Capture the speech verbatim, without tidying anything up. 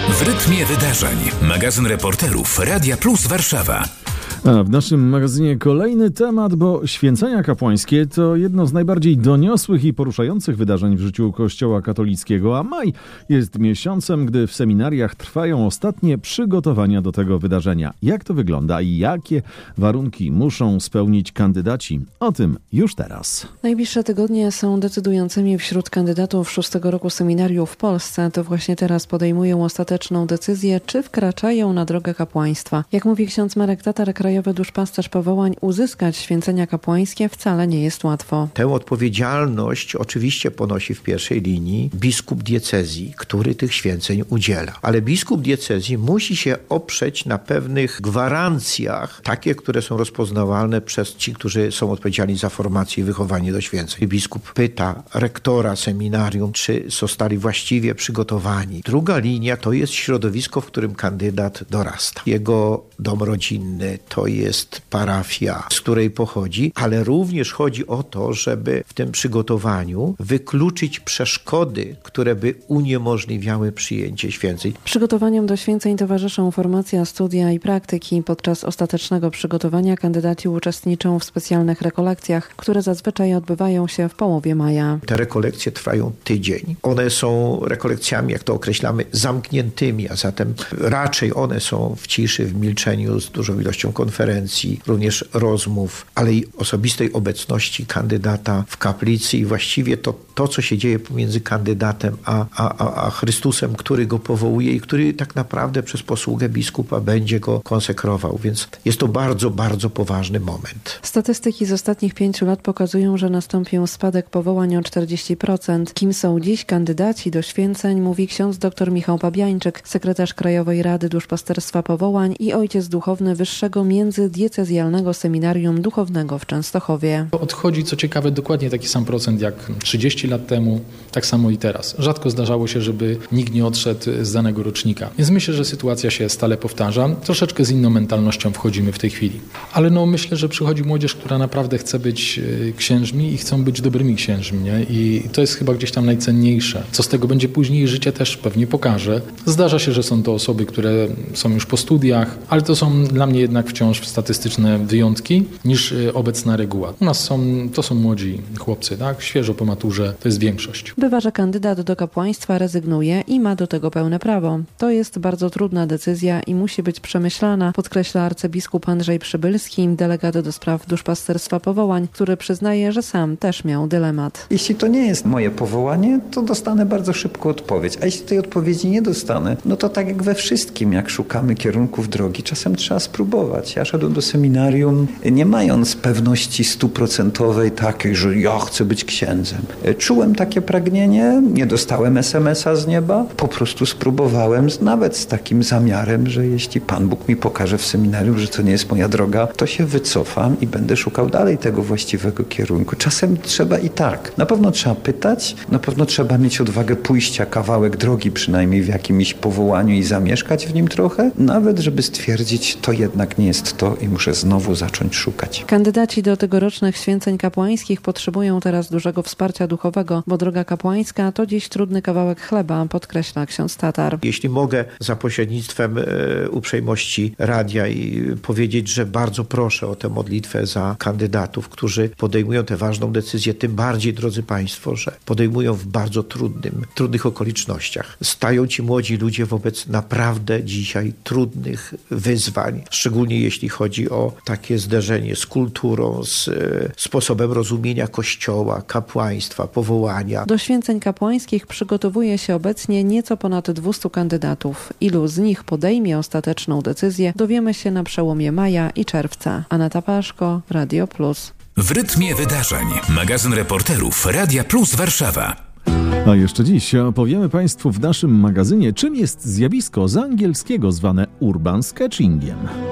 W rytmie wydarzeń. Magazyn reporterów Radia Plus Warszawa. A w naszym magazynie kolejny temat, bo święcenia kapłańskie to jedno z najbardziej doniosłych i poruszających wydarzeń w życiu Kościoła katolickiego, a maj jest miesiącem, gdy w seminariach trwają ostatnie przygotowania do tego wydarzenia. Jak to wygląda i jakie warunki muszą spełnić kandydaci? O tym już teraz. Najbliższe tygodnie są decydującymi wśród kandydatów szóstego roku seminarium w Polsce. To właśnie teraz podejmują ostateczną decyzję, czy wkraczają na drogę kapłaństwa. Jak mówi ksiądz Marek Tatar, krajowy duszpasterz powołań, uzyskać święcenia kapłańskie wcale nie jest łatwo. Tę odpowiedzialność oczywiście ponosi w pierwszej linii biskup diecezji, który tych święceń udziela. Ale biskup diecezji musi się oprzeć na pewnych gwarancjach, takie, które są rozpoznawalne przez ci, którzy są odpowiedzialni za formację i wychowanie do święceń. Biskup pyta rektora seminarium, czy zostali właściwie przygotowani. Druga linia to jest środowisko, w którym kandydat dorasta. Jego dom rodzinny, to jest parafia, z której pochodzi, ale również chodzi o to, żeby w tym przygotowaniu wykluczyć przeszkody, które by uniemożliwiały przyjęcie święceń. Przygotowaniom do święceń towarzyszą formacja, studia i praktyki. Podczas ostatecznego przygotowania kandydaci uczestniczą w specjalnych rekolekcjach, które zazwyczaj odbywają się w połowie maja. Te rekolekcje trwają tydzień. One są rekolekcjami, jak to określamy, zamkniętymi, a zatem raczej one są w ciszy, w milczeniu, z dużą ilością konferencji, również rozmów, ale i osobistej obecności kandydata w kaplicy i właściwie to, to co się dzieje pomiędzy kandydatem a, a, a Chrystusem, który go powołuje i który tak naprawdę przez posługę biskupa będzie go konsekrował, więc jest to bardzo, bardzo poważny moment. Statystyki z ostatnich pięciu lat pokazują, że nastąpił spadek powołań o czterdzieści procent. Kim są dziś kandydaci do święceń, mówi ksiądz dr Michał Pabiańczyk, sekretarz Krajowej Rady Duszpasterstwa Powołań i ojciec duchowny Wyższego Międzydiecezjalnego Seminarium Duchownego w Częstochowie. Odchodzi, co ciekawe, dokładnie taki sam procent jak trzydzieści lat temu, tak samo i teraz. Rzadko zdarzało się, żeby nikt nie odszedł z danego rocznika. Więc myślę, że sytuacja się stale powtarza. Troszeczkę z inną mentalnością wchodzimy w tej chwili. Ale no myślę, że przychodzi młodzież, która naprawdę chce być księżmi i chcą być dobrymi księżmi, nie? I to jest chyba gdzieś tam najcenniejsze. Co z tego będzie później, życie też pewnie pokaże. Zdarza się, że są to osoby, które są już po studiach, ale to są dla mnie jednak wciąż statystyczne wyjątki niż obecna reguła. U nas są, to są młodzi chłopcy, tak? Świeżo po maturze, to jest większość. Bywa, że kandydat do kapłaństwa rezygnuje i ma do tego pełne prawo. To jest bardzo trudna decyzja i musi być przemyślana, podkreśla arcybiskup Andrzej Przybylski, delegat do spraw duszpasterstwa powołań, który przyznaje, że sam też miał dylemat. Jeśli to nie jest moje powołanie, to dostanę bardzo szybko odpowiedź. A jeśli tej odpowiedzi nie dostanę, no to tak jak we wszystkim, jak szukamy kierunków drogi, czasem trzeba spróbować. Ja szedłem do seminarium nie mając pewności stuprocentowej takiej, że ja chcę być księdzem. Czułem takie pragnienie, nie dostałem es em es a z nieba, po prostu spróbowałem nawet z takim zamiarem, że jeśli Pan Bóg mi pokaże w seminarium, że to nie jest moja droga, to się wycofam i będę szukał dalej tego właściwego kierunku. Czasem trzeba i tak. Na pewno trzeba pytać, na pewno trzeba mieć odwagę pójścia kawałek drogi, przynajmniej w jakimś powołaniu i zamieszkać w nim trochę, nawet żeby stwierdzić, to jednak nie jest to i muszę znowu zacząć szukać. Kandydaci do tegorocznych święceń kapłańskich potrzebują teraz dużego wsparcia duchowego, bo droga kapłańska to dziś trudny kawałek chleba, podkreśla ksiądz Tatar. Jeśli mogę za pośrednictwem e, uprzejmości radia i powiedzieć, że bardzo proszę o tę modlitwę za kandydatów, którzy podejmują tę ważną decyzję, tym bardziej, drodzy Państwo, że podejmują w bardzo trudnym, trudnych okolicznościach. Stają ci młodzi ludzie wobec naprawdę dzisiaj trudnych wyzwań, szczególnie jeśli chodzi o takie zderzenie z kulturą, z e, sposobem rozumienia Kościoła, kapłaństwa, powołania. Do święceń kapłańskich przygotowuje się obecnie nieco ponad dwieście kandydatów. Ilu z nich podejmie ostateczną decyzję, dowiemy się na przełomie maja i czerwca. Aneta Paszko, Radio Plus. W rytmie wydarzeń. Magazyn reporterów Radia Plus Warszawa. A jeszcze dziś opowiemy Państwu w naszym magazynie, czym jest zjawisko z angielskiego zwane urban sketchingiem.